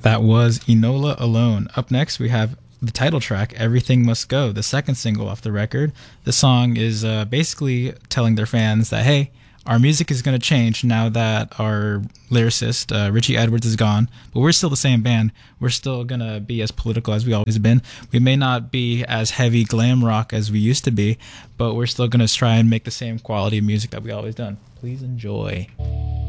That was Enola Alone. Up next, we have the title track, Everything Must Go, the second single off the record. The song is basically telling their fans that, hey, our music is going to change now that our lyricist, Richie Edwards, is gone, but we're still the same band. We're still going to be as political as we always been. We may not be as heavy glam rock as we used to be, but we're still going to try and make the same quality of music that we always done. Please enjoy.